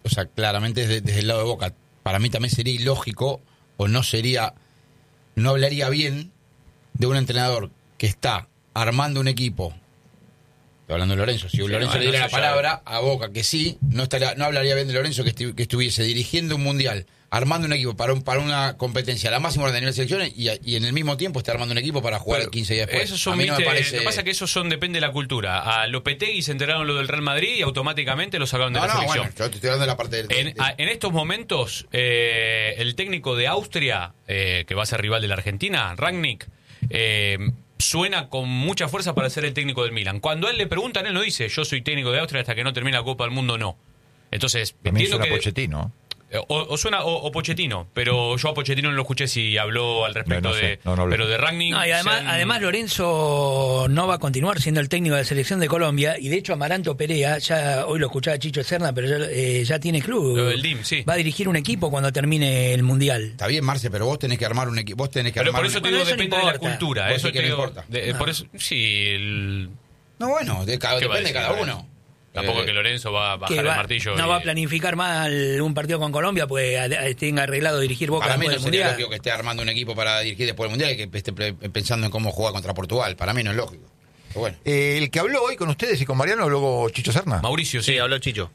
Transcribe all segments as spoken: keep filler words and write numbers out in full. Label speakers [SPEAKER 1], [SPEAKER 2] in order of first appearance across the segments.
[SPEAKER 1] o sea, claramente desde, desde el lado de Boca, para mí también sería ilógico o no sería, no hablaría bien de un entrenador que está armando un equipo. Estoy hablando de Lorenzo. Si sí, Lorenzo bueno, le diera no la palabra ya. a Boca que sí, no estaría, no hablaría bien de Lorenzo que, estu- que estuviese dirigiendo un mundial, armando un equipo para un, para una competencia la máxima de nivel de selecciones y, y en el mismo tiempo está armando un equipo para jugar bueno, quince días después.
[SPEAKER 2] Esos son,
[SPEAKER 1] a mí no
[SPEAKER 2] viste,
[SPEAKER 1] me parece...
[SPEAKER 2] Lo que pasa es que eso son depende de la cultura. A Lopetegui se enteraron lo del Real Madrid y automáticamente lo sacaron de
[SPEAKER 1] no,
[SPEAKER 2] la
[SPEAKER 1] no,
[SPEAKER 2] selección.
[SPEAKER 1] Bueno, yo te estoy hablando de la parte de,
[SPEAKER 2] en,
[SPEAKER 1] de...
[SPEAKER 2] A, en estos momentos, eh, el técnico de Austria, eh, que va a ser rival de la Argentina, Rangnick, eh, suena con mucha fuerza para ser el técnico del Milan. Cuando a él le preguntan, él no dice, yo soy técnico de Austria hasta que no termine la Copa del Mundo, no. Entonces,
[SPEAKER 3] también
[SPEAKER 2] entiendo
[SPEAKER 3] suena
[SPEAKER 2] que...
[SPEAKER 3] Pochettino.
[SPEAKER 2] O, o suena o, o Pochettino, pero yo a Pochettino no lo escuché si habló al respecto
[SPEAKER 3] no, no sé,
[SPEAKER 2] de...
[SPEAKER 3] no, no
[SPEAKER 2] pero de Rangnick...
[SPEAKER 4] No, y además,
[SPEAKER 2] sean...
[SPEAKER 4] además Lorenzo no va a continuar siendo el técnico de la selección de Colombia, y de hecho Amaranto Perea, ya hoy lo escuchaba Chicho Serna, pero ya, eh, ya tiene club.
[SPEAKER 2] Lo del D I M, sí.
[SPEAKER 4] Va a dirigir un equipo cuando termine el Mundial.
[SPEAKER 1] Está bien, Marce, pero vos tenés que armar un equipo. Vos tenés que
[SPEAKER 2] pero
[SPEAKER 1] armar
[SPEAKER 2] por eso
[SPEAKER 1] un...
[SPEAKER 2] te digo,
[SPEAKER 4] bueno, eso
[SPEAKER 2] depende
[SPEAKER 4] no
[SPEAKER 2] de la
[SPEAKER 4] importa.
[SPEAKER 2] cultura.
[SPEAKER 1] Vos
[SPEAKER 2] Eso
[SPEAKER 1] sí
[SPEAKER 2] te
[SPEAKER 1] que no
[SPEAKER 2] digo,
[SPEAKER 1] importa.
[SPEAKER 2] de,
[SPEAKER 4] no.
[SPEAKER 2] Por eso, sí... El...
[SPEAKER 1] No, bueno, de, cada, depende de cada
[SPEAKER 2] Lorenzo?
[SPEAKER 1] uno.
[SPEAKER 2] Tampoco
[SPEAKER 1] eh,
[SPEAKER 2] que Lorenzo va a bajar
[SPEAKER 4] va,
[SPEAKER 2] el martillo.
[SPEAKER 4] No
[SPEAKER 2] y...
[SPEAKER 4] va a planificar mal un partido con Colombia, pues tenga arreglado dirigir Boca
[SPEAKER 1] Para mí no
[SPEAKER 4] después del
[SPEAKER 1] sería
[SPEAKER 4] Mundial.
[SPEAKER 1] lógico que esté armando un equipo para dirigir después del Mundial y que esté pensando en cómo jugar contra Portugal. Para mí no es lógico. Pero bueno.
[SPEAKER 3] Eh, el que habló hoy con ustedes y con Mariano habló Chicho Serna.
[SPEAKER 2] Mauricio, sí.
[SPEAKER 5] Sí, habló Chicho.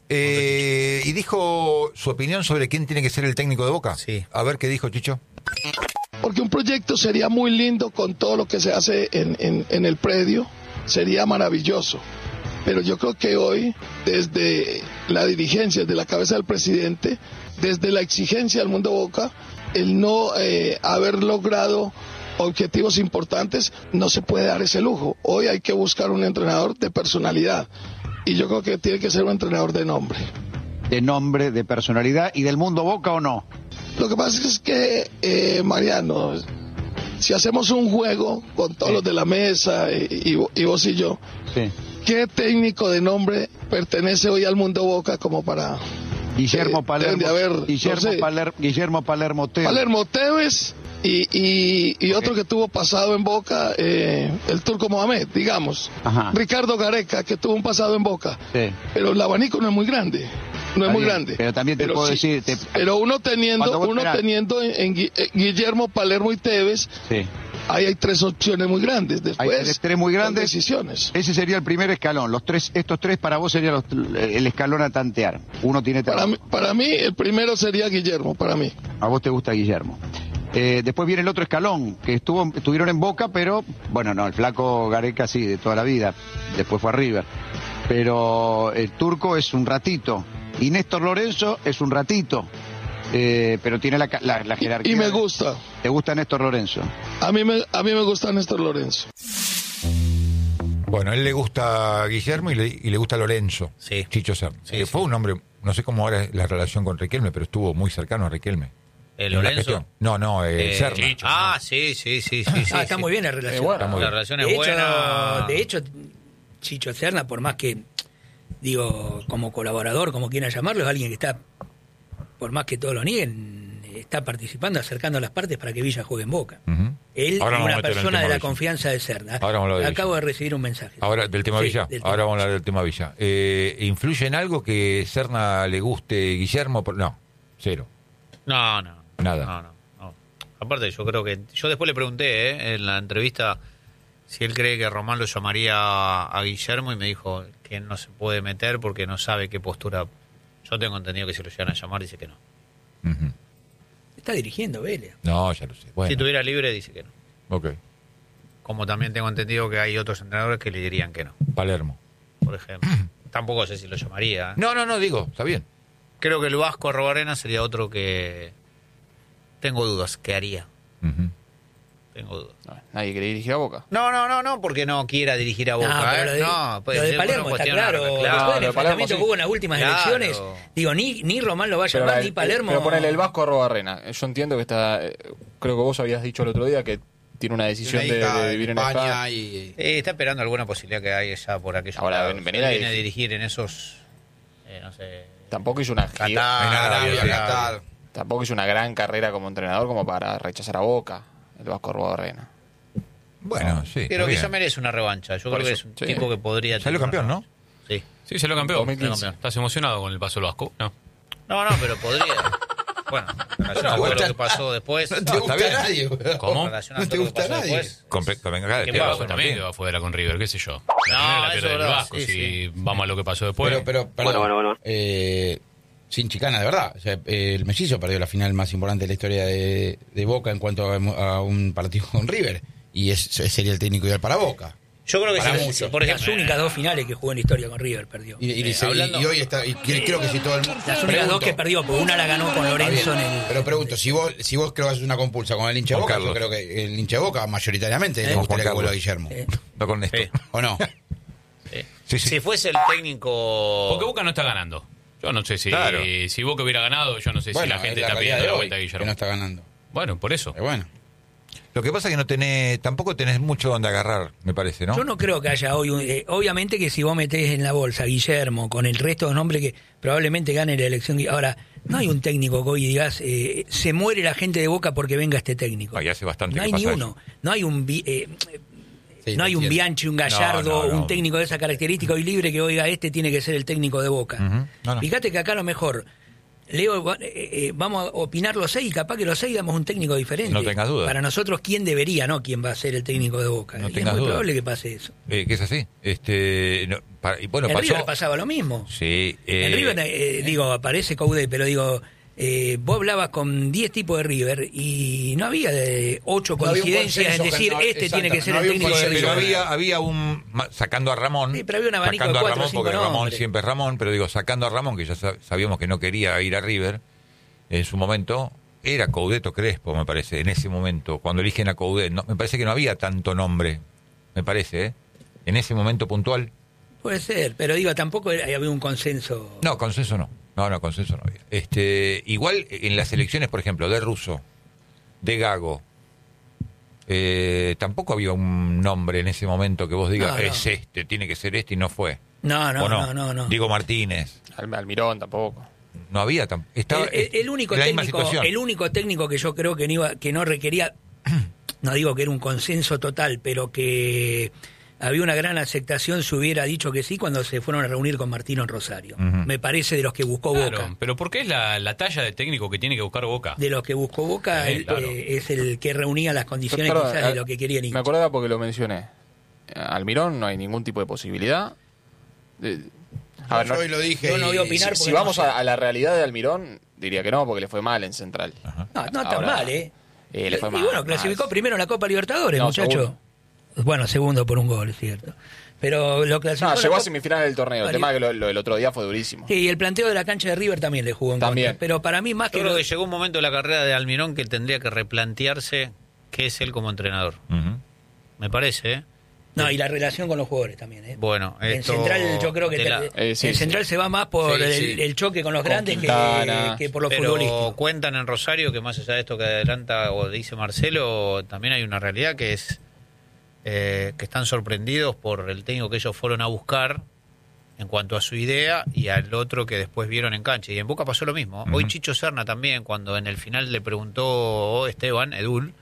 [SPEAKER 3] Eh, y dijo su opinión sobre quién tiene que ser el técnico de Boca.
[SPEAKER 5] Sí.
[SPEAKER 3] A ver qué dijo Chicho.
[SPEAKER 6] Porque un proyecto sería muy lindo con todo lo que se hace en, en, en el predio. Sería maravilloso. Pero yo creo que hoy, desde la dirigencia, desde la cabeza del presidente, desde la exigencia del mundo Boca, el no eh, haber logrado objetivos importantes, no se puede dar ese lujo. Hoy hay que buscar un entrenador de personalidad. Y yo creo que tiene que ser un entrenador de nombre.
[SPEAKER 7] De nombre, de personalidad y del mundo Boca o no.
[SPEAKER 6] Lo que pasa es que, eh, Mariano, si hacemos un juego con todos sí. los de la mesa y, y, y vos y yo,
[SPEAKER 7] sí.
[SPEAKER 6] ¿qué técnico de nombre pertenece hoy al mundo Boca como para...
[SPEAKER 7] Guillermo
[SPEAKER 6] eh,
[SPEAKER 7] Palermo,
[SPEAKER 6] de haber,
[SPEAKER 7] Guillermo,
[SPEAKER 6] no sé,
[SPEAKER 7] Paler, Guillermo Palermo Tevez.
[SPEAKER 6] Palermo Tevez y, y, y otro okay. que tuvo pasado en Boca, eh, el Turco Mohamed, digamos.
[SPEAKER 7] Ajá.
[SPEAKER 6] Ricardo Gareca, que tuvo un pasado en Boca.
[SPEAKER 7] Sí.
[SPEAKER 6] Pero el abanico no es muy grande. No es muy
[SPEAKER 7] bien,
[SPEAKER 6] grande.
[SPEAKER 7] Pero también te
[SPEAKER 6] pero
[SPEAKER 7] puedo
[SPEAKER 6] sí,
[SPEAKER 7] decir... Te...
[SPEAKER 6] Pero uno teniendo, uno teniendo en, en Guillermo Palermo y Tevez...
[SPEAKER 7] Sí.
[SPEAKER 6] Ahí hay tres opciones muy grandes. Después,
[SPEAKER 7] hay tres, tres muy grandes.
[SPEAKER 6] Decisiones.
[SPEAKER 7] Ese sería el primer escalón. Los tres, estos tres para vos sería los, el escalón a tantear. Uno tiene
[SPEAKER 6] para mí, para mí, el primero sería Guillermo, para mí.
[SPEAKER 7] A vos te gusta Guillermo. Eh, después viene el otro escalón, que estuvo, estuvieron en Boca, pero, bueno, no, el flaco Gareca sí, de toda la vida. Después fue a River. Pero el Turco es un ratito. Y Néstor Lorenzo es un ratito. Eh, pero tiene la, la, la jerarquía.
[SPEAKER 6] Y, y me gusta.
[SPEAKER 7] ¿Te gusta Néstor Lorenzo?
[SPEAKER 6] A mí me, a mí me gusta Néstor Lorenzo.
[SPEAKER 3] Bueno, a él le gusta Guillermo y le, y le gusta Lorenzo.
[SPEAKER 5] Sí.
[SPEAKER 3] Chicho Serna.
[SPEAKER 5] Sí,
[SPEAKER 3] que
[SPEAKER 5] sí.
[SPEAKER 3] Fue un hombre, no sé cómo ahora es la relación con Riquelme, pero estuvo muy cercano a Riquelme.
[SPEAKER 5] ¿El Lorenzo?
[SPEAKER 3] No, no, eh,
[SPEAKER 5] Eh,
[SPEAKER 3] Serna.
[SPEAKER 5] Chicho, ah, sí, sí, sí, sí. sí
[SPEAKER 4] ah, está
[SPEAKER 5] sí.
[SPEAKER 4] muy bien la relación.
[SPEAKER 5] Eh, bueno,
[SPEAKER 3] muy
[SPEAKER 5] la
[SPEAKER 3] bien.
[SPEAKER 5] relación
[SPEAKER 4] de
[SPEAKER 5] es
[SPEAKER 4] hecho,
[SPEAKER 5] buena.
[SPEAKER 4] De hecho, Chicho Serna, por más que, digo, como colaborador, como quieran llamarlo, es alguien que está, por más que todos lo nieguen, está participando, acercando las partes para que Villa juegue en Boca.
[SPEAKER 3] Uh-huh.
[SPEAKER 4] Él es una persona de la
[SPEAKER 3] Villa.
[SPEAKER 4] confianza de Serna.
[SPEAKER 3] Ahora vamos a hablar de
[SPEAKER 4] Acabo
[SPEAKER 3] Villa.
[SPEAKER 4] de recibir un mensaje.
[SPEAKER 3] Ahora, del tema
[SPEAKER 4] Sí,
[SPEAKER 3] Villa.
[SPEAKER 4] del tema.
[SPEAKER 3] Ahora vamos a hablar del tema Villa. Eh, ¿Influye en algo que Serna le guste Guillermo? No, cero.
[SPEAKER 5] No, no.
[SPEAKER 3] Nada.
[SPEAKER 5] No, no, no. Aparte, yo creo que... Yo después le pregunté ¿eh? en la entrevista si él cree que Román lo llamaría a Guillermo y me dijo que él no se puede meter porque no sabe qué postura... Yo tengo entendido que si lo llegan a llamar dice que no.
[SPEAKER 3] Uh-huh.
[SPEAKER 4] Está dirigiendo Vélez.
[SPEAKER 3] No, ya lo sé. Bueno.
[SPEAKER 5] Si tuviera libre dice que no.
[SPEAKER 3] Ok.
[SPEAKER 5] Como también tengo entendido que hay otros entrenadores que le dirían que no.
[SPEAKER 3] Palermo.
[SPEAKER 5] Por ejemplo. Tampoco sé si lo llamaría. ¿eh?
[SPEAKER 3] No, no, no, digo, está bien.
[SPEAKER 5] Creo que el Vasco Arrobarrena sería otro que... Tengo dudas, ¿qué haría?
[SPEAKER 3] Uh-huh.
[SPEAKER 5] Tengo dudas.
[SPEAKER 8] No, nadie quiere dirigir a Boca.
[SPEAKER 5] No, no, no, no, porque no quiera dirigir a Boca.
[SPEAKER 4] No, pero
[SPEAKER 5] ¿eh?
[SPEAKER 4] lo de,
[SPEAKER 5] no, puede
[SPEAKER 4] lo de
[SPEAKER 5] ser
[SPEAKER 4] Palermo
[SPEAKER 5] una
[SPEAKER 4] está
[SPEAKER 5] cuestión
[SPEAKER 4] claro.
[SPEAKER 5] claro,
[SPEAKER 4] Después del
[SPEAKER 8] lo de Palermo,
[SPEAKER 4] enfrentamiento
[SPEAKER 8] sí.
[SPEAKER 4] que hubo en las últimas
[SPEAKER 5] Claro.
[SPEAKER 4] elecciones, digo, ni, ni Román lo va a
[SPEAKER 8] Pero,
[SPEAKER 4] llamar,
[SPEAKER 8] la-
[SPEAKER 4] ni Palermo.
[SPEAKER 8] pero ponele el Vasco Arrobarrena. Yo entiendo que está. eh, Creo que vos habías dicho el otro día que tiene una decisión
[SPEAKER 1] Una
[SPEAKER 8] de,
[SPEAKER 1] hija
[SPEAKER 8] de vivir en
[SPEAKER 1] España
[SPEAKER 8] España.
[SPEAKER 1] y...
[SPEAKER 5] Eh, está esperando alguna posibilidad que hay ya por aquellos
[SPEAKER 8] Ahora,
[SPEAKER 5] lados.
[SPEAKER 8] ven- venir
[SPEAKER 5] Él
[SPEAKER 8] a
[SPEAKER 5] viene a
[SPEAKER 8] dirigir.
[SPEAKER 5] dirigir en esos, eh, no sé,
[SPEAKER 8] Tampoco hizo una
[SPEAKER 5] Qatar,
[SPEAKER 1] En Arabia,
[SPEAKER 5] Arabia,
[SPEAKER 1] Qatar.
[SPEAKER 8] tampoco hizo una gran carrera como entrenador como para rechazar a Boca, el Vasco Arrobarrena.
[SPEAKER 3] Bueno, sí.
[SPEAKER 5] Pero
[SPEAKER 3] está
[SPEAKER 5] que
[SPEAKER 3] bien.
[SPEAKER 5] ya merece una revancha. Yo
[SPEAKER 8] Por
[SPEAKER 5] creo que
[SPEAKER 8] eso,
[SPEAKER 5] es un
[SPEAKER 8] sí.
[SPEAKER 5] tipo que podría...
[SPEAKER 3] Salió
[SPEAKER 5] tener una
[SPEAKER 3] campeón, ¿no?
[SPEAKER 5] revancha. Sí.
[SPEAKER 2] Sí, se lo campeó.
[SPEAKER 8] dos mil quince.
[SPEAKER 2] ¿Estás emocionado con el paso del Vasco? No.
[SPEAKER 5] No, no, pero podría. Bueno, relacionado con lo que pasó después.
[SPEAKER 1] No te
[SPEAKER 3] No,
[SPEAKER 1] gusta
[SPEAKER 3] está bien.
[SPEAKER 1] nadie. weón.
[SPEAKER 2] ¿Cómo?
[SPEAKER 5] Relacionado
[SPEAKER 1] No te
[SPEAKER 5] con lo que
[SPEAKER 1] gusta
[SPEAKER 5] pasó
[SPEAKER 1] nadie.
[SPEAKER 5] después.
[SPEAKER 3] Completo, venga, acá,
[SPEAKER 5] ¿Qué
[SPEAKER 3] te
[SPEAKER 5] pasa?
[SPEAKER 3] vas
[SPEAKER 2] También
[SPEAKER 3] también.
[SPEAKER 2] quedó afuera con River, qué sé yo. La
[SPEAKER 5] No,
[SPEAKER 2] primera la
[SPEAKER 5] eso
[SPEAKER 2] pierde
[SPEAKER 5] es
[SPEAKER 2] el
[SPEAKER 5] verdad,
[SPEAKER 2] Vasco,
[SPEAKER 5] sí,
[SPEAKER 2] si
[SPEAKER 5] sí.
[SPEAKER 2] vamos a lo que pasó después.
[SPEAKER 1] Pero, pero, perdón,
[SPEAKER 9] Bueno, bueno, bueno.
[SPEAKER 1] eh, sin chicana, de verdad. O sea, eh, el Mellizo perdió la final más importante de la historia de, de Boca en cuanto a, a un partido con River. Y es, sería el técnico ideal para Boca.
[SPEAKER 5] Yo creo que
[SPEAKER 1] Para
[SPEAKER 5] sí,
[SPEAKER 1] muchos.
[SPEAKER 5] por
[SPEAKER 4] Las
[SPEAKER 5] ejemplo,
[SPEAKER 4] únicas dos finales que jugó en la historia con River perdió.
[SPEAKER 1] Y, y,
[SPEAKER 5] Eh,
[SPEAKER 1] se- y-
[SPEAKER 5] hablando-
[SPEAKER 1] y hoy está. Y cre- creo que si todo el mundo.
[SPEAKER 4] Las únicas dos que perdió, porque una la ganó con Lorenzo en el...
[SPEAKER 1] Pero pregunto, si vos, si vos creo que haces una compulsa con el hincha de
[SPEAKER 3] Juan
[SPEAKER 1] Boca, yo
[SPEAKER 3] Carlos.
[SPEAKER 1] creo que el hincha de Boca mayoritariamente le
[SPEAKER 3] Con
[SPEAKER 1] gustaría
[SPEAKER 3] Juan
[SPEAKER 1] que vuelva
[SPEAKER 3] Carlos.
[SPEAKER 1] Guillermo.
[SPEAKER 4] Eh,
[SPEAKER 3] No con esto.
[SPEAKER 5] Sí.
[SPEAKER 1] ¿O no?
[SPEAKER 5] sí.
[SPEAKER 3] Sí, sí.
[SPEAKER 5] Si fuese el técnico.
[SPEAKER 2] Porque Boca no está ganando. Yo no sé si,
[SPEAKER 3] Claro.
[SPEAKER 2] si Boca hubiera ganado, yo no sé
[SPEAKER 1] Bueno,
[SPEAKER 2] si la gente
[SPEAKER 1] es
[SPEAKER 2] está
[SPEAKER 1] realidad
[SPEAKER 2] pidiendo
[SPEAKER 1] de
[SPEAKER 2] la
[SPEAKER 1] hoy,
[SPEAKER 2] vuelta a
[SPEAKER 1] que
[SPEAKER 2] Guillermo.
[SPEAKER 1] no está ganando.
[SPEAKER 2] Bueno, por eso.
[SPEAKER 1] Pero bueno.
[SPEAKER 3] Lo que pasa es que no tenés, tampoco tenés mucho donde agarrar, me parece, ¿no?
[SPEAKER 4] Yo no creo que haya hoy... un- eh, obviamente que si vos metés en la bolsa a Guillermo con el resto de los nombres que probablemente gane la elección... Ahora, no hay un técnico que hoy digas, eh, se muere la gente de Boca porque venga este técnico.
[SPEAKER 3] Ay, hace bastante
[SPEAKER 4] No
[SPEAKER 3] que
[SPEAKER 4] hay
[SPEAKER 3] pasa
[SPEAKER 4] ni
[SPEAKER 3] eso.
[SPEAKER 4] uno. No hay un... vi- eh,
[SPEAKER 1] Sí,
[SPEAKER 4] no
[SPEAKER 1] te
[SPEAKER 4] hay un
[SPEAKER 1] entiendo.
[SPEAKER 4] Bianchi, un Gallardo,
[SPEAKER 3] No, no, no.
[SPEAKER 4] un técnico de esa característica hoy libre que oiga, este tiene que ser el técnico de Boca.
[SPEAKER 3] Ujú. No, no.
[SPEAKER 4] Fíjate que acá a lo mejor, Leo, eh, eh, vamos a opinar los seis y capaz que los seis damos un técnico diferente.
[SPEAKER 3] No tengas duda.
[SPEAKER 4] Para nosotros, ¿quién debería, no? ¿Quién va a ser el técnico de Boca?
[SPEAKER 3] No
[SPEAKER 4] Y
[SPEAKER 3] tengas
[SPEAKER 4] es muy
[SPEAKER 3] duda.
[SPEAKER 4] probable que pase eso.
[SPEAKER 3] Eh, que es así. Este, no, para- y bueno,
[SPEAKER 4] en
[SPEAKER 3] pasó.
[SPEAKER 4] River pasaba lo mismo.
[SPEAKER 3] Sí. eh,
[SPEAKER 4] En River, eh, digo, aparece Coudet, pero digo, eh, vos hablabas con diez tipos de River y no había de ocho
[SPEAKER 1] No había un
[SPEAKER 4] coincidencias en
[SPEAKER 1] consenso,
[SPEAKER 4] decir,
[SPEAKER 1] no,
[SPEAKER 4] este
[SPEAKER 1] exacto,
[SPEAKER 4] tiene que ser
[SPEAKER 1] no
[SPEAKER 4] el
[SPEAKER 1] había un
[SPEAKER 4] técnico de
[SPEAKER 1] consenso,
[SPEAKER 3] Pero
[SPEAKER 4] River.
[SPEAKER 3] había, había un. ma- Sacando a Ramón.
[SPEAKER 4] Sí, pero había un abanico
[SPEAKER 3] sacando
[SPEAKER 4] de
[SPEAKER 3] a
[SPEAKER 4] cuatro o
[SPEAKER 3] Ramón,
[SPEAKER 4] cinco
[SPEAKER 3] porque Ramón
[SPEAKER 4] nombres.
[SPEAKER 3] siempre es Ramón, pero digo, sacando a Ramón, que ya sab- sabíamos que no quería ir a River en su momento. Era Coudet o Crespo, me parece, en ese momento, cuando eligen a Coudet. No, me parece que no había tanto nombre, me parece, ¿eh? En ese momento puntual.
[SPEAKER 4] Puede ser, pero digo, tampoco había un consenso.
[SPEAKER 3] No, consenso no. No, no, consenso no había. Este, igual en las elecciones, por ejemplo, de Russo, de Gago, eh, tampoco había un nombre en ese momento que vos digas,
[SPEAKER 4] No, no.
[SPEAKER 3] es este, tiene que ser este, y no fue.
[SPEAKER 4] No, no,
[SPEAKER 3] ¿O
[SPEAKER 4] no, no, no.
[SPEAKER 3] Diego Martínez.
[SPEAKER 8] Al- Almirón tampoco.
[SPEAKER 3] No había tampoco. Estaba
[SPEAKER 4] el, el- el único
[SPEAKER 3] en la misma
[SPEAKER 4] técnico,
[SPEAKER 3] situación.
[SPEAKER 4] el único técnico que yo creo que no iba, que no requería, no digo que era un consenso total, pero que había una gran aceptación si hubiera dicho que sí cuando se fueron a reunir con Martino en Rosario.
[SPEAKER 3] Ujú.
[SPEAKER 4] Me parece de los que buscó
[SPEAKER 2] Claro,
[SPEAKER 4] Boca.
[SPEAKER 2] pero ¿por qué es la, la talla de técnico que tiene que buscar Boca?
[SPEAKER 4] De los que buscó Boca,
[SPEAKER 2] Sí,
[SPEAKER 4] él,
[SPEAKER 2] claro.
[SPEAKER 4] eh, es el que reunía las condiciones
[SPEAKER 8] Perdón,
[SPEAKER 4] quizás de
[SPEAKER 8] eh,
[SPEAKER 4] lo que querían ir.
[SPEAKER 8] Me acordaba porque lo mencioné. Almirón no hay ningún tipo de posibilidad. De- a ver,
[SPEAKER 1] Yo
[SPEAKER 8] no-
[SPEAKER 1] hoy lo dije.
[SPEAKER 4] Yo no voy a
[SPEAKER 1] y-
[SPEAKER 4] opinar.
[SPEAKER 8] si, si
[SPEAKER 4] porque
[SPEAKER 8] vamos
[SPEAKER 4] no sé.
[SPEAKER 8] a, a la realidad de Almirón, diría que no, porque le fue mal en Central.
[SPEAKER 4] No, no tan
[SPEAKER 8] Ahora,
[SPEAKER 4] mal, ¿eh?
[SPEAKER 8] eh, le fue
[SPEAKER 4] y
[SPEAKER 8] mal,
[SPEAKER 4] bueno, clasificó
[SPEAKER 8] mal.
[SPEAKER 4] primero en la Copa Libertadores,
[SPEAKER 8] No,
[SPEAKER 4] muchacho.
[SPEAKER 8] segundo.
[SPEAKER 4] Bueno, segundo por un gol, es cierto. Pero lo clasificó.
[SPEAKER 8] No,
[SPEAKER 4] en la
[SPEAKER 8] llegó a
[SPEAKER 4] Copa-
[SPEAKER 8] semifinal del torneo. El
[SPEAKER 4] Vale.
[SPEAKER 8] tema es que lo, lo del otro día fue durísimo.
[SPEAKER 4] Sí, y el planteo de la cancha de River también le jugó en
[SPEAKER 8] También.
[SPEAKER 4] contra. Pero para mí, más
[SPEAKER 5] Yo
[SPEAKER 4] que.
[SPEAKER 5] creo
[SPEAKER 4] lo-
[SPEAKER 5] que llegó un momento de la carrera de Almirón que él tendría que replantearse qué es él como entrenador.
[SPEAKER 3] Ujú.
[SPEAKER 5] Me parece, ¿eh?
[SPEAKER 4] No, y la relación con los jugadores también. ¿eh?
[SPEAKER 5] Bueno,
[SPEAKER 4] En
[SPEAKER 5] esto
[SPEAKER 4] Central, yo creo que.
[SPEAKER 5] de
[SPEAKER 4] te-
[SPEAKER 5] la-
[SPEAKER 8] Eh, sí,
[SPEAKER 4] en
[SPEAKER 8] sí.
[SPEAKER 4] Central se va más por
[SPEAKER 1] Sí,
[SPEAKER 4] el,
[SPEAKER 1] sí.
[SPEAKER 4] el choque con los
[SPEAKER 8] Con
[SPEAKER 4] grandes que,
[SPEAKER 8] Quintana.
[SPEAKER 4] que por lo
[SPEAKER 5] Pero
[SPEAKER 4] futbolístico.
[SPEAKER 5] cuentan en Rosario que más allá de esto que adelanta o dice Marcelo, también hay una realidad que es eh, que están sorprendidos por el técnico que ellos fueron a buscar en cuanto a su idea y al otro que después vieron en cancha. Y en Boca pasó lo mismo. Hoy
[SPEAKER 3] Ujú.
[SPEAKER 5] Chicho Serna también, cuando en el final le preguntó Esteban, Edul,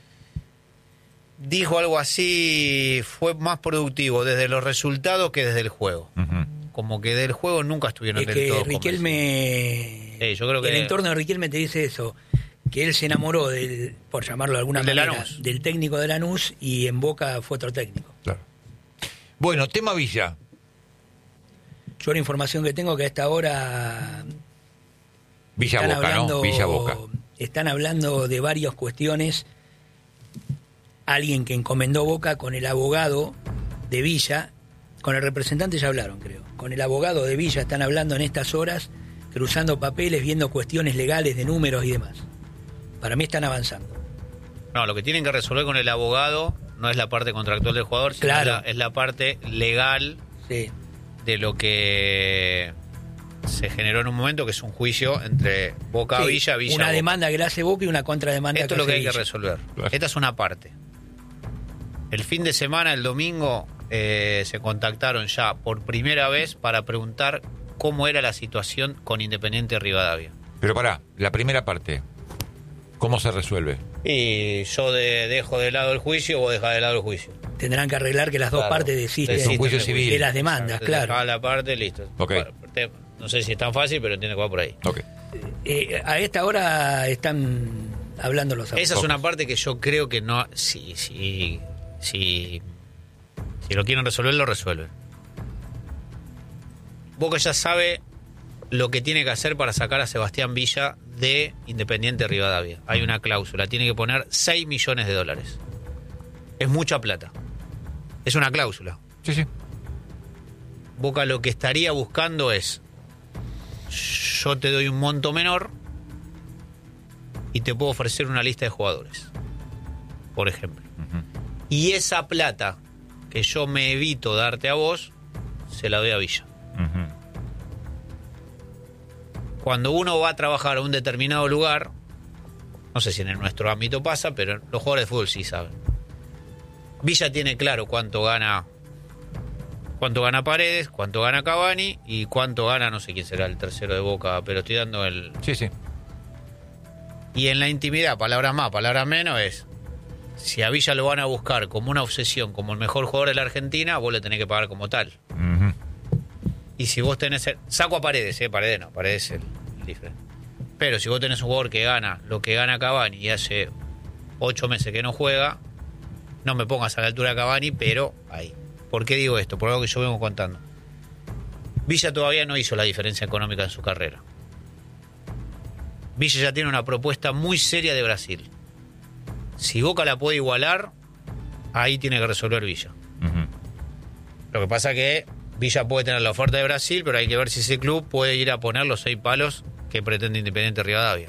[SPEAKER 5] dijo algo así, fue más productivo desde los resultados que desde el juego.
[SPEAKER 3] Ujú.
[SPEAKER 5] Como que del juego nunca estuvieron
[SPEAKER 4] Es
[SPEAKER 5] del
[SPEAKER 4] que
[SPEAKER 5] todo
[SPEAKER 4] Riquelme.
[SPEAKER 5] Sí, yo creo que-
[SPEAKER 4] El entorno de Riquelme te dice eso. Que él se enamoró del, por llamarlo de alguna
[SPEAKER 5] El de
[SPEAKER 4] manera,
[SPEAKER 5] Lanús.
[SPEAKER 4] del técnico de Lanús y en Boca fue otro técnico.
[SPEAKER 3] Claro. Bueno, tema Villa.
[SPEAKER 4] Yo la información que tengo que a esta hora
[SPEAKER 3] Villa
[SPEAKER 4] están
[SPEAKER 3] Boca,
[SPEAKER 4] hablando,
[SPEAKER 3] ¿no? Villa Boca.
[SPEAKER 4] están hablando de varias cuestiones. Alguien que encomendó Boca con el abogado de Villa, con el representante ya hablaron, creo. Con el abogado de Villa están hablando en estas horas, cruzando papeles, viendo cuestiones legales de números y demás. Para mí están avanzando.
[SPEAKER 5] No, lo que tienen que resolver con el abogado no es la parte contractual del jugador, sino
[SPEAKER 4] Claro.
[SPEAKER 5] es, la, es la parte legal
[SPEAKER 4] Sí.
[SPEAKER 5] de lo que se generó en un momento, que es un juicio entre Boca
[SPEAKER 4] Sí,
[SPEAKER 5] Villa, Villa
[SPEAKER 4] una
[SPEAKER 5] Boca.
[SPEAKER 4] demanda que le hace Boca y una contrademanda
[SPEAKER 5] Esto es lo que
[SPEAKER 4] hace
[SPEAKER 5] hay que
[SPEAKER 4] Villa.
[SPEAKER 5] resolver.
[SPEAKER 3] Claro.
[SPEAKER 5] Esta es una parte. El fin de semana, el domingo, eh, se contactaron ya por primera vez para preguntar cómo era la situación con Independiente Rivadavia.
[SPEAKER 3] Pero pará, la primera parte. ¿Cómo se resuelve?
[SPEAKER 5] Y yo de- dejo de lado el juicio, vos dejás de lado el juicio.
[SPEAKER 4] Tendrán que arreglar que las dos
[SPEAKER 5] Claro.
[SPEAKER 4] partes desisten
[SPEAKER 3] Es un juicio
[SPEAKER 4] de
[SPEAKER 3] civil.
[SPEAKER 4] de las demandas,
[SPEAKER 5] Te
[SPEAKER 4] claro.
[SPEAKER 5] dejás la parte, listo.
[SPEAKER 3] Ok.
[SPEAKER 5] Bueno, te- no sé si es tan fácil, pero tiene que va por ahí.
[SPEAKER 3] Ok.
[SPEAKER 4] eh, a esta hora están hablando los
[SPEAKER 5] Esa es una parte que yo creo que no... Si, si, si, si lo quieren resolver, lo resuelven. Boca ya sabe lo que tiene que hacer para sacar a Sebastián Villa de Independiente Rivadavia. Hay una cláusula, tiene que poner seis millones de dólares. Es mucha plata. Es una cláusula.
[SPEAKER 3] Sí, sí.
[SPEAKER 5] Boca lo que estaría buscando es: yo te doy un monto menor y te puedo ofrecer una lista de jugadores, por ejemplo. Uh-huh. Y esa plata que yo me evito darte a vos, se la doy a Villa. Uh-huh. Cuando uno va a trabajar a un determinado lugar, no sé si en el nuestro ámbito pasa, pero los jugadores de fútbol sí saben. Villa tiene claro cuánto gana cuánto gana Paredes, cuánto gana Cavani y cuánto gana, no sé quién será el tercero de Boca, pero estoy dando el...
[SPEAKER 3] Sí, sí.
[SPEAKER 5] Y en la intimidad, palabras más, palabras menos, es... Si a Villa lo van a buscar como una obsesión, como el mejor jugador de la Argentina, vos le tenés que pagar como tal. Uh-huh. Y si vos tenés... El, saco a Paredes, ¿eh? Paredes no, Paredes es el, el diferente. Pero si vos tenés un jugador que gana lo que gana Cavani y hace ocho meses que no juega, no me pongas a la altura de Cavani, pero ahí. ¿Por qué digo esto? Por algo que yo vengo contando. Villa todavía no hizo la diferencia económica en su carrera. Villa ya tiene una propuesta muy seria de Brasil. Si Boca la puede igualar, ahí tiene que resolver Villa. Uh-huh. Lo que pasa es que Villa puede tener la oferta de Brasil, pero hay que ver si ese club puede ir a poner los seis palos que pretende Independiente Rivadavia.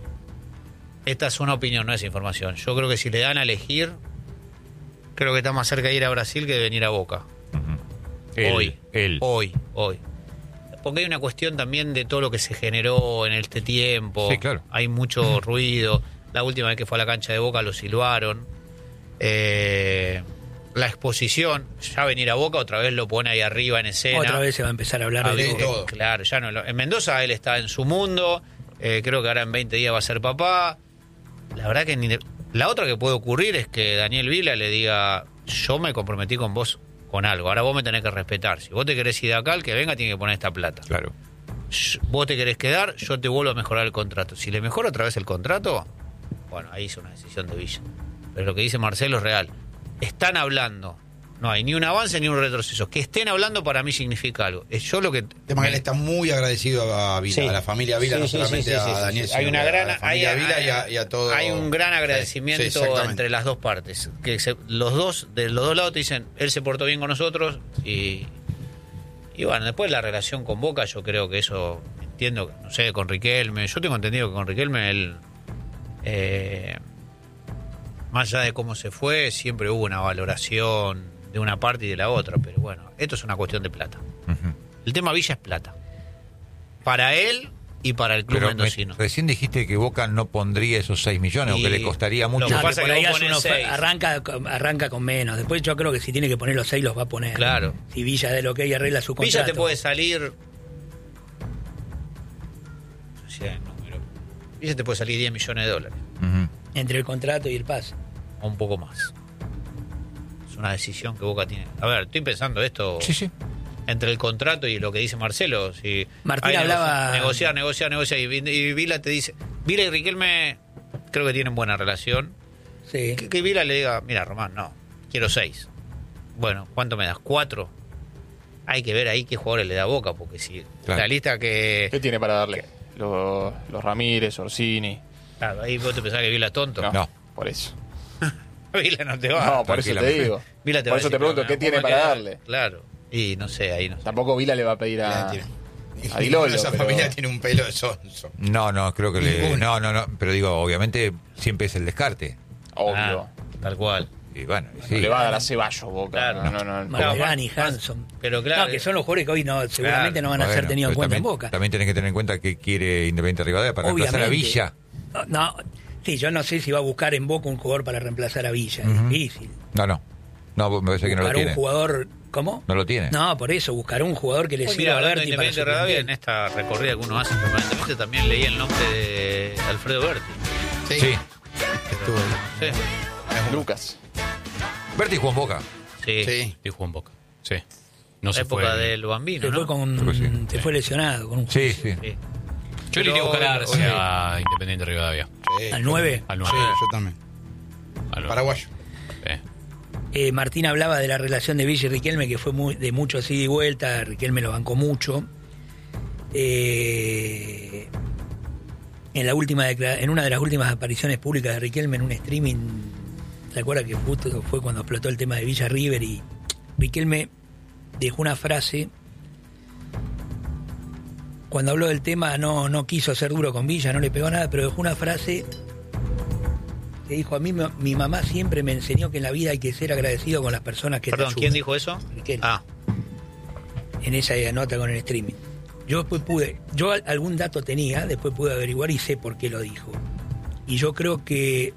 [SPEAKER 5] Esta es una opinión, no es información. Yo creo que si le dan a elegir, creo que está más cerca de ir a Brasil que de venir a Boca.
[SPEAKER 3] Uh-huh. Él,
[SPEAKER 5] hoy,
[SPEAKER 3] él.
[SPEAKER 5] hoy, hoy. Porque hay una cuestión también de todo lo que se generó en este tiempo.
[SPEAKER 3] Sí, claro.
[SPEAKER 5] Hay mucho ruido. La última vez que fue a la cancha de Boca lo silbaron. Eh, la exposición, ya venir a Boca otra vez lo pone ahí arriba en escena.
[SPEAKER 4] Otra vez se va a empezar a hablar
[SPEAKER 5] a
[SPEAKER 4] de
[SPEAKER 5] ver,
[SPEAKER 4] todo.
[SPEAKER 5] Claro, ya no. Lo, en Mendoza él está en su mundo. Eh, creo que ahora en veinte días va a ser papá. La verdad que ni de, la otra que puede ocurrir es que Daniel Vila le diga: yo me comprometí con vos con algo, ahora vos me tenés que respetar. Si vos te querés ir de acá, el que venga tiene que poner esta plata.
[SPEAKER 3] Claro.
[SPEAKER 5] Vos te querés quedar, yo te vuelvo a mejorar el contrato. Si le mejoro otra vez el contrato, bueno, ahí es una decisión de Villa. Pero lo que dice Marcelo es real. Están hablando. No hay ni un avance ni un retroceso. Que estén hablando para mí significa algo. Es yo lo que...
[SPEAKER 1] El tema que él está muy agradecido a Vila,
[SPEAKER 5] sí.
[SPEAKER 1] a la familia Vila,
[SPEAKER 5] sí,
[SPEAKER 1] no
[SPEAKER 5] sí,
[SPEAKER 1] solamente
[SPEAKER 5] sí, sí,
[SPEAKER 1] a
[SPEAKER 5] sí,
[SPEAKER 1] Daniel,
[SPEAKER 5] sí. Hay una
[SPEAKER 1] sino
[SPEAKER 5] gran,
[SPEAKER 1] a la familia
[SPEAKER 5] hay,
[SPEAKER 1] Vila
[SPEAKER 5] hay,
[SPEAKER 1] y, a, y a todo.
[SPEAKER 5] Hay un gran agradecimiento
[SPEAKER 1] sí,
[SPEAKER 5] entre las dos partes. Que se, los dos, de los dos lados te dicen, él se portó bien con nosotros y... Y bueno, después la relación con Boca, yo creo que eso, entiendo, no sé, con Riquelme, yo tengo entendido que con Riquelme él... Eh, más allá de cómo se fue, siempre hubo una valoración de una parte y de la otra, pero bueno, esto es una cuestión de plata. Uh-huh. El tema Villa es plata. Para él y para el club
[SPEAKER 3] pero
[SPEAKER 5] mendocino.
[SPEAKER 3] Me, recién dijiste que Boca no pondría esos seis millones, y o que le costaría mucho.
[SPEAKER 5] Lo
[SPEAKER 4] No,
[SPEAKER 5] que pasa
[SPEAKER 4] que
[SPEAKER 5] es que
[SPEAKER 4] por
[SPEAKER 5] vos
[SPEAKER 4] ahí
[SPEAKER 5] ponés
[SPEAKER 4] uno
[SPEAKER 5] seis.
[SPEAKER 4] arranca, arranca con menos. Después yo creo que si tiene que poner los seis los va a poner.
[SPEAKER 5] Claro.
[SPEAKER 4] Si Villa de lo que hay arregla su contrato.
[SPEAKER 5] Villa te puede salir... No sé el número. Villa te puede salir diez millones de dólares.
[SPEAKER 3] Uh-huh.
[SPEAKER 4] Entre el contrato y el pase.
[SPEAKER 5] O un poco más. Es una decisión que Boca tiene. A ver, estoy pensando esto...
[SPEAKER 3] Sí, sí.
[SPEAKER 5] Entre el contrato y lo que dice Marcelo, si
[SPEAKER 4] Martín hablaba...
[SPEAKER 5] negociar, negociar, negociar, y, y Vila te dice... Vila y Riquelme creo que tienen buena relación.
[SPEAKER 4] Sí.
[SPEAKER 5] Que, que Vila le diga, mira, Román, no, quiero seis. Bueno, ¿cuánto me das? ¿Cuatro? Hay que ver ahí qué jugadores le da Boca, porque si
[SPEAKER 3] claro.
[SPEAKER 5] la lista que...
[SPEAKER 8] ¿Qué tiene para darle? Los, los Ramírez, Orsini...
[SPEAKER 5] Claro, ahí vos te pensás que Vila es tonto.
[SPEAKER 8] No,
[SPEAKER 3] no.
[SPEAKER 8] por eso.
[SPEAKER 5] Vila no te va.
[SPEAKER 8] No, por eso te digo.
[SPEAKER 5] Vila te
[SPEAKER 8] por
[SPEAKER 5] va
[SPEAKER 8] eso
[SPEAKER 5] a decir,
[SPEAKER 8] te pregunto,
[SPEAKER 5] no,
[SPEAKER 8] ¿qué
[SPEAKER 5] no,
[SPEAKER 8] tiene
[SPEAKER 5] ¿cómo
[SPEAKER 8] para
[SPEAKER 5] queda?
[SPEAKER 8] darle?
[SPEAKER 5] Claro. Y no sé, ahí no sé.
[SPEAKER 8] Tampoco Vila le va a pedir a,
[SPEAKER 1] Tiene-
[SPEAKER 8] a Di Lolo,
[SPEAKER 1] Esa
[SPEAKER 8] pero-
[SPEAKER 1] familia tiene un pelo de sonso.
[SPEAKER 3] No, no, creo que le...
[SPEAKER 1] Ninguno.
[SPEAKER 3] No, no, no, pero digo, obviamente siempre es el descarte.
[SPEAKER 8] Obvio.
[SPEAKER 5] Ah, tal cual.
[SPEAKER 3] Y bueno,
[SPEAKER 8] No
[SPEAKER 3] sí.
[SPEAKER 8] le va a dar a Ceballos, Boca.
[SPEAKER 5] Claro.
[SPEAKER 8] No, no, no.
[SPEAKER 4] Maragani,
[SPEAKER 5] Claro,
[SPEAKER 4] Hanson.
[SPEAKER 5] pero claro.
[SPEAKER 4] No, que son los jugadores que hoy no, seguramente
[SPEAKER 5] Claro.
[SPEAKER 4] no van a ser
[SPEAKER 3] Bueno,
[SPEAKER 4] tenidos en
[SPEAKER 3] pero
[SPEAKER 4] cuenta
[SPEAKER 3] también,
[SPEAKER 4] en Boca.
[SPEAKER 3] También tenés que tener en cuenta que quiere Independiente Rivadavia para reemplazar a
[SPEAKER 4] Obviamente.
[SPEAKER 3] Villa.
[SPEAKER 4] No, sí, yo no sé si va a buscar en Boca un jugador para reemplazar a Villa.
[SPEAKER 3] Ujú.
[SPEAKER 4] Es difícil.
[SPEAKER 3] No, no. No, me parece que no lo
[SPEAKER 4] Buscar un
[SPEAKER 3] tiene.
[SPEAKER 4] jugador... ¿Cómo?
[SPEAKER 3] No lo tiene.
[SPEAKER 4] No, por eso, buscar un jugador que le
[SPEAKER 5] Hoy,
[SPEAKER 4] sirva
[SPEAKER 5] mira,
[SPEAKER 4] a
[SPEAKER 5] hablando de
[SPEAKER 4] Berti para
[SPEAKER 5] Independiente Rivadavia, en
[SPEAKER 4] suplente.
[SPEAKER 5] esta recorrida que uno hace permanentemente, también leí el nombre de Alfredo Berti.
[SPEAKER 1] Sí.
[SPEAKER 3] Sí.
[SPEAKER 1] Estuvo.
[SPEAKER 5] Sí.
[SPEAKER 8] Lucas.
[SPEAKER 3] Berti jugó en Boca.
[SPEAKER 5] Sí.
[SPEAKER 1] Sí.
[SPEAKER 2] Y jugó en Boca. Sí. No
[SPEAKER 5] La
[SPEAKER 2] se
[SPEAKER 5] época
[SPEAKER 2] fue.
[SPEAKER 5] del Bambino,
[SPEAKER 4] Se fue,
[SPEAKER 5] ¿no?
[SPEAKER 4] con,
[SPEAKER 3] Creo que sí.
[SPEAKER 4] se fue lesionado con un
[SPEAKER 3] Sí, sí.
[SPEAKER 5] Sí.
[SPEAKER 2] Yo le iría a buscar a Arce a Independiente Rivadavia.
[SPEAKER 1] Sí,
[SPEAKER 4] ¿Al nueve?
[SPEAKER 2] Al
[SPEAKER 1] Sí,
[SPEAKER 2] nueve.
[SPEAKER 1] yo también.
[SPEAKER 2] Al nueve.
[SPEAKER 1] Paraguayo.
[SPEAKER 2] Sí.
[SPEAKER 4] Eh, Martín hablaba de la relación de Villa y Riquelme, que fue muy, de mucho ida y vuelta. Riquelme lo bancó mucho. Eh, en la última declara- en una de las últimas apariciones públicas de Riquelme en un streaming, ¿se acuerda que justo fue cuando explotó el tema de Villa River? Y Riquelme dejó una frase. Cuando habló del tema no, no quiso ser duro con Villa, no le pegó nada, pero dejó una frase que dijo: a mí me- mi mamá siempre me enseñó que en la vida hay que ser agradecido con las personas que te
[SPEAKER 5] Perdón,
[SPEAKER 4] ayudan.
[SPEAKER 5] ¿quién dijo eso?
[SPEAKER 4] Riquelme.
[SPEAKER 5] Ah,
[SPEAKER 4] En esa nota con el streaming. Yo después pude, yo al- algún dato tenía, después pude averiguar y sé por qué lo dijo. Y yo creo que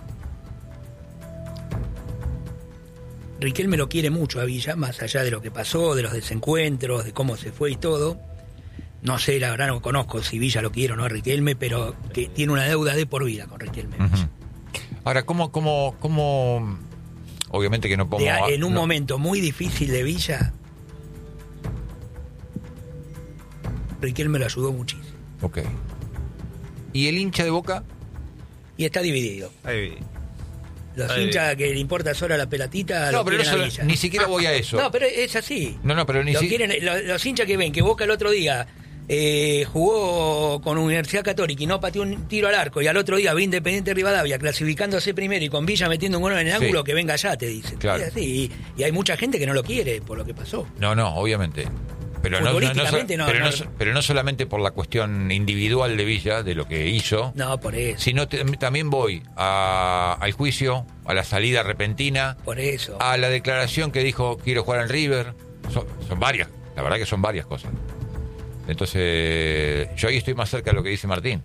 [SPEAKER 4] Riquelme lo quiere mucho a Villa, más allá de lo que pasó, de los desencuentros, de cómo se fue y todo. No sé, la verdad no conozco si Villa lo quiere o no a Riquelme, pero que tiene una deuda de por vida con Riquelme.
[SPEAKER 3] Ujú. Ahora, ¿cómo, cómo, cómo? Obviamente que no pongo...
[SPEAKER 4] De a- en un
[SPEAKER 3] no-
[SPEAKER 4] momento muy difícil de Villa, Riquelme lo ayudó muchísimo.
[SPEAKER 3] Ok. ¿Y el hincha de Boca?
[SPEAKER 4] Y está dividido.
[SPEAKER 5] ahí.
[SPEAKER 4] Los
[SPEAKER 5] Ahí.
[SPEAKER 4] hinchas que le importa solo la pelatita,
[SPEAKER 3] No,
[SPEAKER 4] lo
[SPEAKER 3] pero
[SPEAKER 4] quieren
[SPEAKER 3] eso-
[SPEAKER 4] a Villa.
[SPEAKER 3] ni siquiera voy a eso.
[SPEAKER 4] No, pero es así.
[SPEAKER 3] No, no, pero ni
[SPEAKER 4] Lo
[SPEAKER 3] si-
[SPEAKER 4] quieren, lo- los hinchas que ven que Boca el otro día eh, jugó con Universidad Católica y no pateó un tiro al arco, y al otro día ve Independiente Rivadavia clasificándose primero y con Villa metiendo un gol en el
[SPEAKER 3] Sí.
[SPEAKER 4] ángulo, que venga allá, te dicen.
[SPEAKER 3] Claro.
[SPEAKER 4] Es así. Y, y hay mucha gente que no lo quiere por lo que pasó.
[SPEAKER 3] No, no, obviamente. Pero no, no, no,
[SPEAKER 4] Futbolísticamente no,
[SPEAKER 3] pero,
[SPEAKER 4] no.
[SPEAKER 3] no, pero no solamente por la cuestión individual de Villa, de lo que hizo,
[SPEAKER 4] No, por eso.
[SPEAKER 3] sino te- también voy a- al juicio, a la salida repentina,
[SPEAKER 4] Por eso.
[SPEAKER 3] a la declaración que dijo quiero jugar en River. Son, son varias, la verdad que son varias cosas. Entonces, yo ahí estoy más cerca de lo que dice Martín.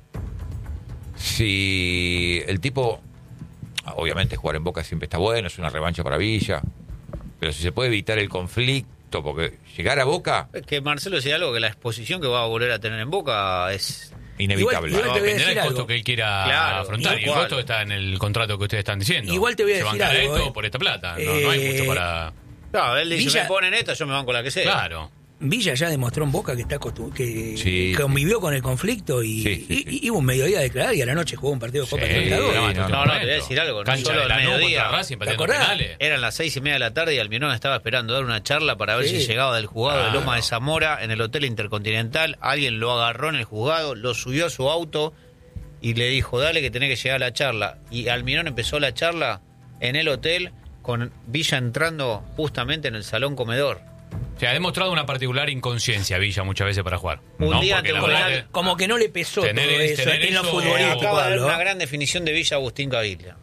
[SPEAKER 3] Si el tipo, obviamente jugar en Boca siempre está bueno, es una revancha para Villa, pero si se puede evitar el conflicto, porque llegar a Boca,
[SPEAKER 5] Es que Marcelo decía algo, que la exposición que va a volver a tener en Boca es...
[SPEAKER 3] inevitable.
[SPEAKER 4] Igual-
[SPEAKER 2] No,
[SPEAKER 4] te voy a
[SPEAKER 2] dependerá
[SPEAKER 4] decir
[SPEAKER 2] del costo
[SPEAKER 4] algo.
[SPEAKER 2] que él quiera
[SPEAKER 5] Claro,
[SPEAKER 2] afrontar. Y el
[SPEAKER 5] igual.
[SPEAKER 2] costo está en el contrato que ustedes están diciendo.
[SPEAKER 4] Igual te voy a
[SPEAKER 2] Se
[SPEAKER 4] decir
[SPEAKER 2] bancará
[SPEAKER 4] algo,
[SPEAKER 2] esto
[SPEAKER 4] eh.
[SPEAKER 2] por esta plata. No, no hay
[SPEAKER 4] Eh,
[SPEAKER 2] mucho para...
[SPEAKER 5] Claro, él dice,
[SPEAKER 4] Villa-
[SPEAKER 5] me ponen esta, yo me banco la que sea.
[SPEAKER 2] Claro.
[SPEAKER 4] Villa ya demostró en Boca que está acostum- que
[SPEAKER 3] Sí,
[SPEAKER 4] convivió con el conflicto y,
[SPEAKER 3] Sí, sí,
[SPEAKER 4] y-
[SPEAKER 3] sí.
[SPEAKER 4] y hubo un mediodía declarado y a la noche jugó un partido de Copa
[SPEAKER 3] Sí,
[SPEAKER 4] Libertadores.
[SPEAKER 3] no,
[SPEAKER 5] No, no, te voy a decir algo, no
[SPEAKER 2] Cancha
[SPEAKER 5] solo
[SPEAKER 2] de
[SPEAKER 5] al
[SPEAKER 2] Lanús
[SPEAKER 5] mediodía.
[SPEAKER 2] contra Racing,
[SPEAKER 4] ¿Te
[SPEAKER 2] pateando
[SPEAKER 4] acordás?
[SPEAKER 2] penales.
[SPEAKER 5] Eran las seis y media de la tarde y Almirón estaba esperando dar una charla para ver
[SPEAKER 4] Sí.
[SPEAKER 5] si llegaba del juzgado de
[SPEAKER 2] Claro.
[SPEAKER 5] Loma de Zamora en el Hotel Intercontinental. Alguien lo agarró en el juzgado, lo subió a su auto y le dijo, dale que tenés que llegar a la charla. Y Almirón empezó la charla en el hotel con Villa entrando justamente en el salón comedor.
[SPEAKER 2] O sea, ha demostrado una particular inconsciencia Villa muchas veces para jugar.
[SPEAKER 5] Un
[SPEAKER 2] ¿no?
[SPEAKER 5] día
[SPEAKER 2] Porque
[SPEAKER 5] te
[SPEAKER 2] la
[SPEAKER 5] voy a-
[SPEAKER 2] verdad que-
[SPEAKER 4] Como que no le pesó
[SPEAKER 2] Tener-
[SPEAKER 4] todo eso
[SPEAKER 2] tener
[SPEAKER 4] en lo
[SPEAKER 2] eso-
[SPEAKER 4] futbolístico.
[SPEAKER 5] Acaba de dar
[SPEAKER 4] hablo.
[SPEAKER 5] una gran definición de Villa Agustín Caviglia.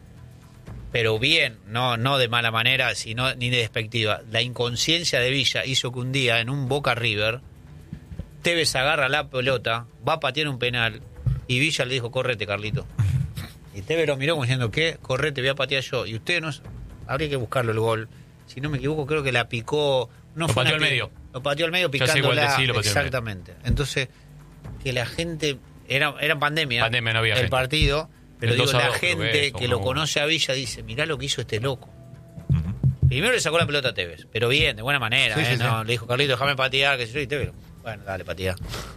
[SPEAKER 5] Pero bien, no, no de mala manera, sino ni de despectiva. La inconsciencia de Villa hizo que un día en un Boca River, Tevez agarra la pelota, va a patear un penal y Villa le dijo, correte, Carlito. Y Tevez lo miró como diciendo, ¿qué? Correte, voy a patear yo. Y usted no... Habría que buscarlo el gol. Si no me equivoco, creo que la picó... No
[SPEAKER 2] Lo
[SPEAKER 5] fue
[SPEAKER 2] pateó
[SPEAKER 5] una
[SPEAKER 2] al
[SPEAKER 5] pi-
[SPEAKER 2] medio.
[SPEAKER 5] Lo pateó al medio
[SPEAKER 2] Ya sé igual de
[SPEAKER 5] picándola.
[SPEAKER 2] sí, lo pateó al medio.
[SPEAKER 5] Exactamente. Entonces, que la gente... Era, era pandemia.
[SPEAKER 2] Pandemia, no había
[SPEAKER 5] el
[SPEAKER 2] gente.
[SPEAKER 5] partido. Pero
[SPEAKER 2] El
[SPEAKER 5] digo,
[SPEAKER 2] dos a
[SPEAKER 5] la
[SPEAKER 2] dos, creo que
[SPEAKER 5] gente
[SPEAKER 2] es,
[SPEAKER 5] que
[SPEAKER 2] o
[SPEAKER 5] lo
[SPEAKER 2] no.
[SPEAKER 5] conoce a Villa dice, mirá lo que hizo este loco. Primero le sacó la pelota a Tevez, pero bien, de buena manera.
[SPEAKER 3] Sí,
[SPEAKER 5] ¿eh?
[SPEAKER 3] sí, sí.
[SPEAKER 5] No, le dijo, Carlito, déjame patear, que sé yo, y Tevez, bueno, dale, patea.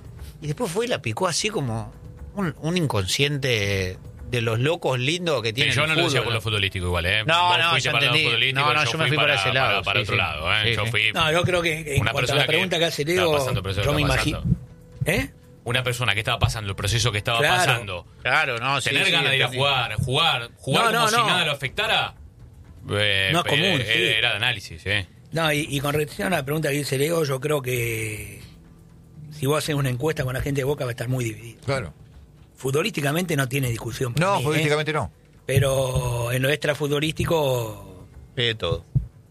[SPEAKER 5] Y después fue y la picó así como un, un inconsciente de los locos lindos que
[SPEAKER 2] Sí,
[SPEAKER 5] tiene
[SPEAKER 2] yo
[SPEAKER 5] el
[SPEAKER 2] no lo decía
[SPEAKER 5] fútbol,
[SPEAKER 2] por
[SPEAKER 5] ¿no?
[SPEAKER 2] lo futbolístico igual, ¿eh?
[SPEAKER 5] No,
[SPEAKER 2] Vos
[SPEAKER 5] no,
[SPEAKER 2] fuiste
[SPEAKER 5] ya
[SPEAKER 2] para el lado
[SPEAKER 5] entendí.
[SPEAKER 2] futbolístico,
[SPEAKER 5] No, no, yo me fui para ese lado,
[SPEAKER 2] Para,
[SPEAKER 5] sí,
[SPEAKER 2] otro
[SPEAKER 5] sí.
[SPEAKER 2] lado, ¿eh?
[SPEAKER 5] Sí,
[SPEAKER 2] yo
[SPEAKER 5] sí.
[SPEAKER 2] fui
[SPEAKER 4] No, yo creo que en
[SPEAKER 2] una
[SPEAKER 4] cuanto a
[SPEAKER 2] persona
[SPEAKER 4] la pregunta que, hace
[SPEAKER 2] estaba
[SPEAKER 4] Leo,
[SPEAKER 2] pasando por eso que
[SPEAKER 4] yo me
[SPEAKER 2] estaba
[SPEAKER 4] imagino.
[SPEAKER 2] pasando.
[SPEAKER 4] ¿Eh?
[SPEAKER 2] Una persona que estaba pasando el proceso que estaba
[SPEAKER 4] Claro.
[SPEAKER 2] pasando.
[SPEAKER 5] Claro, no, sí,
[SPEAKER 2] Tener
[SPEAKER 5] sí,
[SPEAKER 2] ganas de ir a
[SPEAKER 5] entendí.
[SPEAKER 2] jugar, jugar, jugar
[SPEAKER 4] No, no,
[SPEAKER 2] como si
[SPEAKER 4] no.
[SPEAKER 2] nada lo afectara. eh,
[SPEAKER 4] No es común,
[SPEAKER 2] eh,
[SPEAKER 4] sí.
[SPEAKER 2] Era de análisis, ¿eh?
[SPEAKER 4] No, y, y con relación a la pregunta que dice Leo, yo creo que si vos haces una encuesta con la gente de Boca va a estar muy dividido.
[SPEAKER 3] Claro.
[SPEAKER 4] Futbolísticamente no tiene discusión. para
[SPEAKER 3] No,
[SPEAKER 4] mí, ¿eh?
[SPEAKER 3] políticamente no.
[SPEAKER 4] Pero en lo extrafutbolístico
[SPEAKER 5] Ve todo.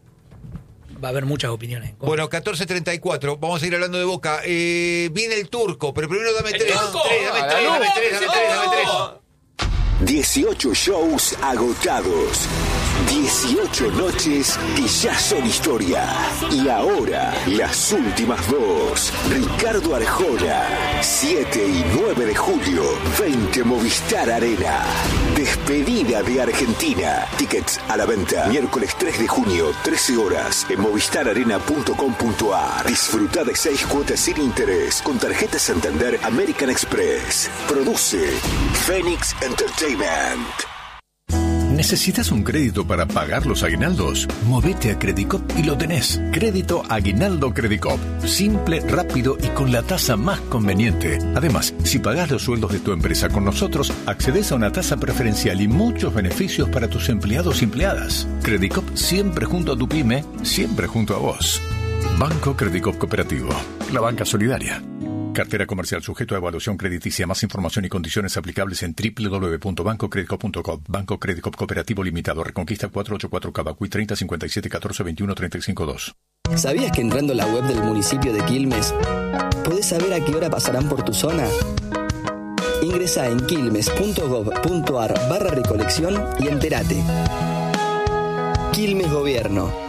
[SPEAKER 4] va a haber muchas opiniones. en contra.
[SPEAKER 3] Bueno, catorce treinta y cuatro, vamos a ir hablando de Boca. Eh, viene el turco, pero primero dame
[SPEAKER 2] ¿El
[SPEAKER 3] tres.
[SPEAKER 2] turco?
[SPEAKER 3] Tres, dame
[SPEAKER 2] Ah,
[SPEAKER 3] tres,
[SPEAKER 2] la
[SPEAKER 3] dame
[SPEAKER 2] luz.
[SPEAKER 3] tres, dame tres, dame tres.
[SPEAKER 9] dieciocho shows agotados. dieciocho noches que ya son historia. Y ahora, las últimas dos. Ricardo Arjona, siete y nueve de julio, veinte Movistar Arena. Despedida de Argentina. Tickets a la venta. Miércoles tres de junio, trece horas, en movistar arena punto com punto a r. Disfruta de seis cuotas sin interés con tarjeta Santander American Express. Produce Phoenix Entertainment.
[SPEAKER 10] ¿Necesitas un crédito para pagar los aguinaldos? Movete a Credicop y lo tenés. Crédito Aguinaldo Credicop. Simple, rápido y con la tasa más conveniente. Además, si pagás los sueldos de tu empresa con nosotros, accedes a una tasa preferencial y muchos beneficios para tus empleados y empleadas. Credicop siempre junto a tu pyme, siempre junto a vos. Banco Credicop Cooperativo. La banca solidaria. Cartera comercial sujeto a evaluación crediticia. Más información y condiciones aplicables en doble u doble u doble u punto banco credicop punto com. Banco Credicop Cooperativo Limitado. Reconquista cuatrocientos ochenta y cuatro Cavacuy treinta cincuenta y siete catorce veintiuno treinta y cinco dos.
[SPEAKER 11] ¿Sabías que entrando a la web del municipio de Quilmes podés saber a qué hora pasarán por tu zona? Ingresá en quilmes punto gob punto ar barra recolección y entérate. Quilmes Gobierno.